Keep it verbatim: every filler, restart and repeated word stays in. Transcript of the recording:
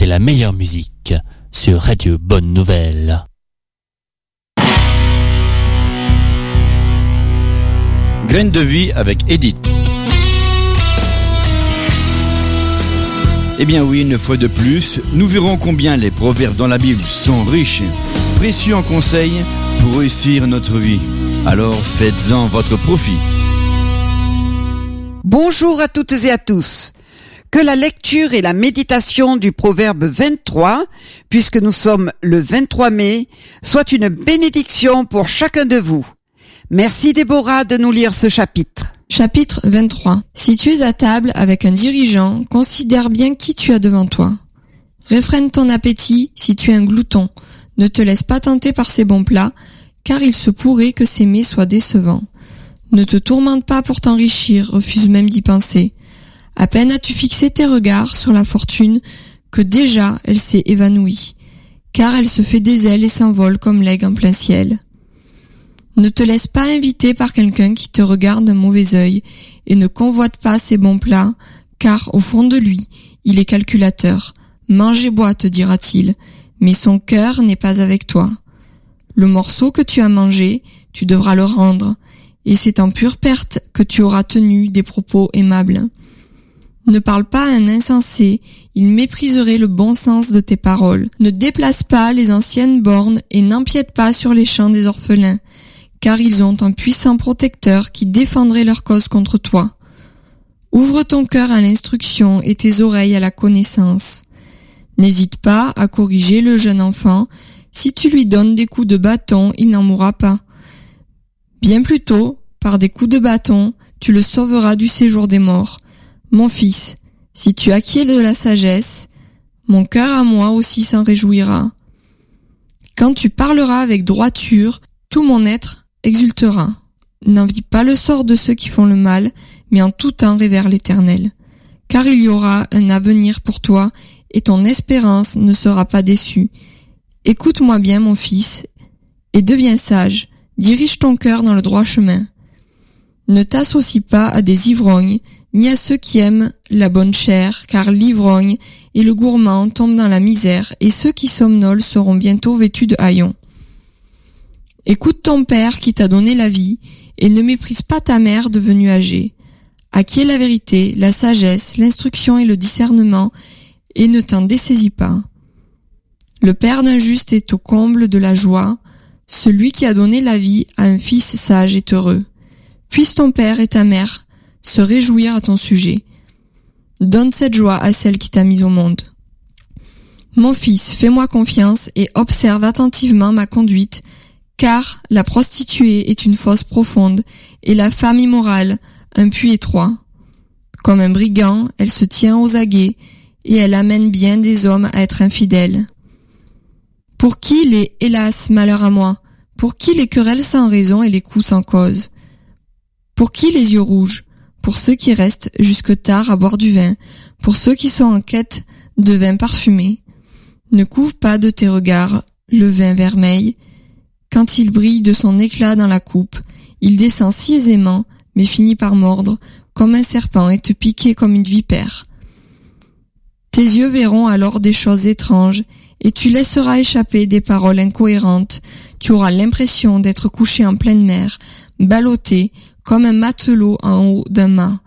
la meilleure musique sur Radio Bonne Nouvelle. Graines de vie avec Edith. Eh bien oui, une fois de plus, nous verrons combien les proverbes dans la Bible sont riches, précieux en conseils pour réussir notre vie. Alors faites-en votre profit. Bonjour à toutes et à tous. Que la lecture et la méditation du proverbe vingt-trois, puisque nous sommes le vingt-trois mai, soit une bénédiction pour chacun de vous. Merci Déborah de nous lire ce chapitre. Chapitre vingt-trois. Si tu es à table avec un dirigeant, considère bien qui tu as devant toi. Réfrène ton appétit si tu es un glouton. Ne te laisse pas tenter par ces bons plats, car il se pourrait que ces mets soient décevants. Ne te tourmente pas pour t'enrichir, refuse même d'y penser. À peine as-tu fixé tes regards sur la fortune que déjà elle s'est évanouie, car elle se fait des ailes et s'envole comme l'aigle en plein ciel. Ne te laisse pas inviter par quelqu'un qui te regarde d'un mauvais œil et ne convoite pas ses bons plats, car au fond de lui, il est calculateur. Mange et bois, te dira-t-il, mais son cœur n'est pas avec toi. Le morceau que tu as mangé, tu devras le rendre, et c'est en pure perte que tu auras tenu des propos aimables. Ne parle pas à un insensé, il mépriserait le bon sens de tes paroles. Ne déplace pas les anciennes bornes et n'empiète pas sur les champs des orphelins, car ils ont un puissant protecteur qui défendrait leur cause contre toi. Ouvre ton cœur à l'instruction et tes oreilles à la connaissance. N'hésite pas à corriger le jeune enfant. Si tu lui donnes des coups de bâton, il n'en mourra pas. Bien plutôt, par des coups de bâton, tu le sauveras du séjour des morts. Mon fils, si tu acquiers de la sagesse, mon cœur à moi aussi s'en réjouira. Quand tu parleras avec droiture, tout mon être exultera. N'envie pas le sort de ceux qui font le mal, mais en tout temps révère l'Éternel. Car il y aura un avenir pour toi, et ton espérance ne sera pas déçue. Écoute-moi bien, mon fils, et deviens sage. Dirige ton cœur dans le droit chemin. Ne t'associe pas à des ivrognes, ni à ceux qui aiment la bonne chair, car l'ivrogne et le gourmand tombent dans la misère, et ceux qui somnolent seront bientôt vêtus de haillons. Écoute ton père qui t'a donné la vie, et ne méprise pas ta mère devenue âgée. Acquiers la vérité, la sagesse, l'instruction et le discernement, et ne t'en dessaisis pas. Le père d'un juste est au comble de la joie, celui qui a donné la vie à un fils sage est heureux. Puisse ton père et ta mère se réjouir à ton sujet. Donne cette joie à celle qui t'a mis au monde. Mon fils, fais-moi confiance et observe attentivement ma conduite, car la prostituée est une fosse profonde et la femme immorale un puits étroit. Comme un brigand, elle se tient aux aguets et elle amène bien des hommes à être infidèles. Pour qui les « hélas, malheur à moi » Pour qui les querelles sans raison et les coups sans cause? Pour qui les yeux rouges? Pour ceux qui restent jusque tard à boire du vin, pour ceux qui sont en quête de vin parfumé. Ne couvre pas de tes regards le vin vermeil. Quand il brille de son éclat dans la coupe, il descend si aisément, mais finit par mordre comme un serpent et te piquer comme une vipère. Tes yeux verront alors des choses étranges, et tu laisseras échapper des paroles incohérentes. Tu auras l'impression d'être couché en pleine mer, ballotté comme un matelot en haut d'un mât.